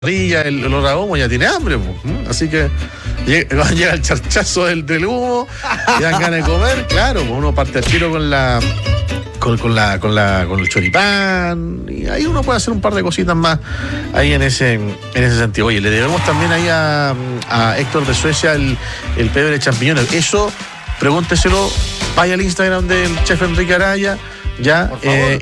el olor a humo, ya tiene hambre, pues. Así que llega el charchazo del humo, le dan ganas de comer, claro, pues uno parte al tiro con el choripán, y ahí uno puede hacer un par de cositas más ahí en ese sentido. Oye, le debemos también ahí a Héctor de Suecia el pebre de champiñones. Eso, pregúnteselo, vaya al Instagram del chef Enrique Araya, ya,